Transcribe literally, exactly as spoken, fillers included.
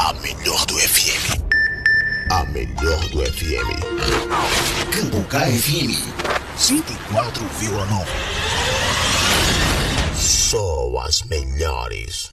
A melhor do F M. A melhor do F M. Cambucá F M. cento e quatro vírgula nove. Só as melhores.